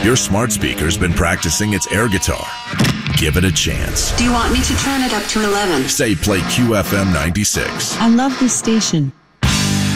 Your smart speaker's been practicing its air guitar. Give it a chance. Do you want me to turn it up to 11? Say play QFM 96. I love this station.